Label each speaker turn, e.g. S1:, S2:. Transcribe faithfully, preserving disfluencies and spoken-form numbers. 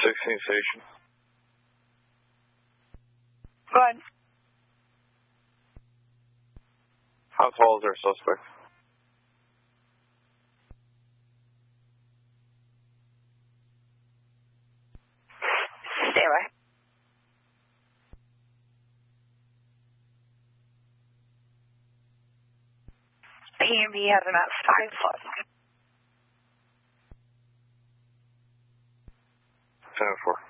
S1: sixteen station.
S2: Go ahead.
S1: How tall is our suspect?
S2: Stay away. He and me had about five foot.
S1: ten four.